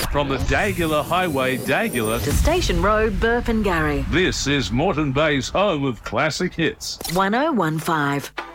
From the Dagular Highway, Dagular, to Station Road, Burpengary. this is Moreton Bay's home of classic hits. 1015.